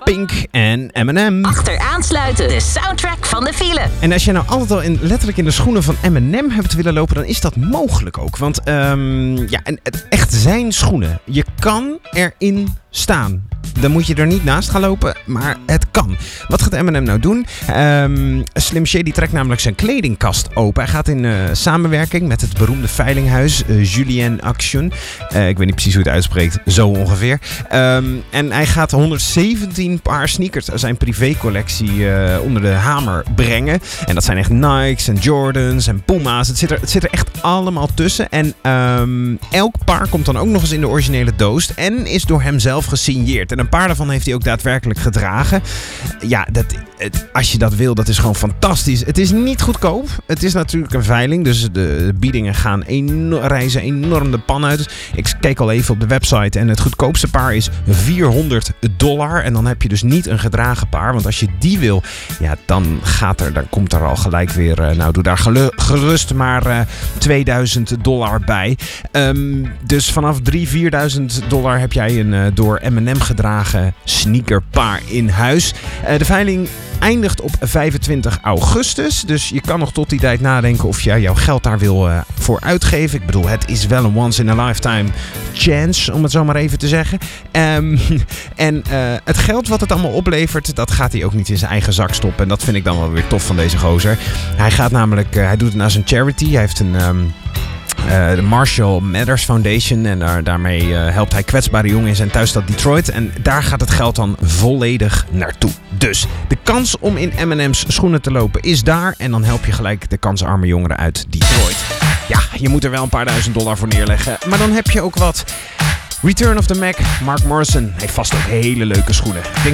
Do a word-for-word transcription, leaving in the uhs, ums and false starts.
Pink en Eminem. Achteraan sluiten, de soundtrack van de file. En als je nou altijd al in, letterlijk in de schoenen van Eminem hebt willen lopen, dan is dat mogelijk ook. Want um, ja, en, het, echt zijn schoenen. Je kan erin staan. Dan moet je er niet naast gaan lopen, maar het kan. Wat gaat Eminem nou doen? Um, Slim Shady trekt namelijk zijn kledingkast open. Hij gaat in uh, samenwerking met het beroemde veilinghuis uh, Julien Action. Uh, ik weet niet precies hoe het uitspreekt, zo ongeveer. Um, en hij gaat honderdzeventien paar sneakers uit zijn privécollectie uh, onder de hamer brengen. En dat zijn echt Nikes en Jordans en Puma's. Het zit er, het zit er echt allemaal tussen. En um, elk paar komt dan ook nog eens in de originele doos en is door hem zelf gesigneerd. En een paar daarvan heeft hij ook daadwerkelijk gedragen. Ja, dat, het, als je dat wil, dat is gewoon fantastisch. Het is niet goedkoop. Het is natuurlijk een veiling, dus de biedingen gaan enorm, reizen enorm de pan uit. Ik keek al even op de website en het goedkoopste paar is vierhonderd dollar. En dan heb je dus niet een gedragen paar. Want als je die wil, ja, dan, gaat er, dan komt er al gelijk weer, uh, nou doe daar gelu- gerust maar uh, tweeduizend dollar bij. Um, dus vanaf drieduizend, vierduizend dollar heb jij een uh, door Eminem gedragen sneakerpaar in huis. Uh, de veiling eindigt op vijfentwintig augustus. Dus je kan nog tot die tijd nadenken of jij jouw geld daar wil uh, voor uitgeven. Ik bedoel, het is wel een once in a lifetime chance, om het zo maar even te zeggen. Um, en uh, het geld wat het allemaal oplevert, dat gaat hij ook niet in zijn eigen zak stoppen. En dat vind ik dan wel weer tof van deze gozer. Hij gaat namelijk, uh, hij doet het naar zijn charity. Hij heeft een... Um, Uh, de Marshall Mathers Foundation. En daar, daarmee uh, helpt hij kwetsbare jongeren in zijn thuisstad Detroit. En daar gaat het geld dan volledig naartoe. Dus de kans om in Eminem's schoenen te lopen is daar. En dan help je gelijk de kansarme jongeren uit Detroit. Ja, je moet er wel een paar duizend dollar voor neerleggen. Maar dan heb je ook wat. Return of the Mac. Mark Morrison heeft vast ook hele leuke schoenen. Ik denk